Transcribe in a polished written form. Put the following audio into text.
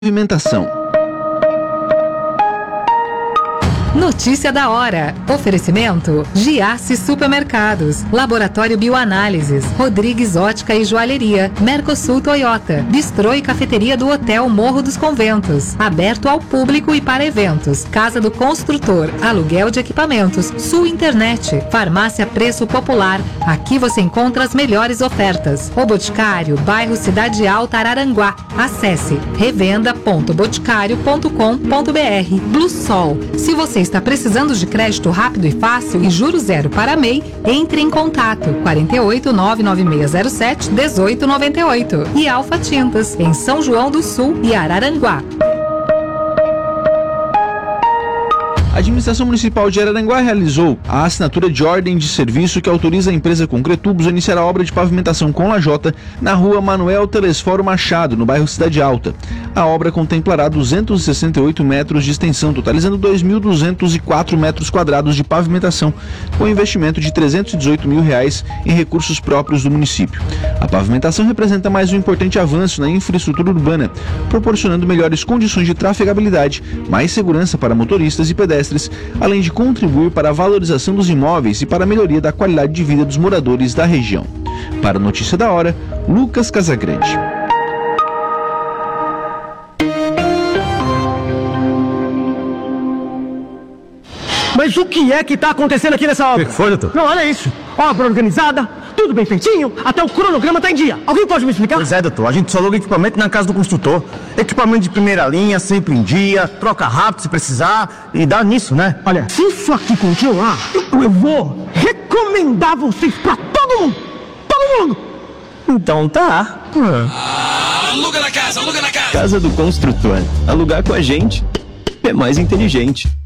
Pavimentação. Notícia da hora. Oferecimento: Giasse Supermercados, Laboratório Bioanálises, Rodrigues Ótica e Joalheria, Mercosul Toyota, Bistrô e Cafeteria do Hotel Morro dos Conventos, aberto ao público e para eventos, Casa do Construtor, aluguel de equipamentos, Sul Internet, Farmácia Preço Popular, aqui você encontra as melhores ofertas. O Boticário, bairro Cidade Alta, Araranguá. Acesse revenda.boticário.com.br. Blue Sol, se você está precisando de crédito rápido e fácil e juros zero para MEI, entre em contato 48 99607 1898 e Alfa Tintas, em São João do Sul e Araranguá. A Administração Municipal de Araranguá realizou a assinatura de ordem de serviço que autoriza a empresa Concretubos a iniciar a obra de pavimentação com lajota na rua Manuel Telesforo Machado, no bairro Cidade Alta. A obra contemplará 268 metros de extensão, totalizando 2.204 metros quadrados de pavimentação, com investimento de R$ 318 mil em recursos próprios do município. A pavimentação representa mais um importante avanço na infraestrutura urbana, proporcionando melhores condições de trafegabilidade, mais segurança para motoristas e pedestres, além de contribuir para a valorização dos imóveis e para a melhoria da qualidade de vida dos moradores da região. Para a Notícia da Hora, Lucas Casagrande. Mas o que é que está acontecendo aqui nessa obra? O que foi, doutor? Não, olha isso. Obra organizada, tudo bem feitinho, até o cronograma está em dia. Alguém pode me explicar? Pois é, doutor. A gente só aluga equipamento na casa do construtor. Equipamento de primeira linha, sempre em dia, troca rápido se precisar e dá nisso, né? Olha, se isso aqui continuar, eu vou recomendar vocês pra todo mundo. Todo mundo. Então tá. Aluga na casa, aluga na casa. Casa do Construtor. Alugar com a gente é mais inteligente.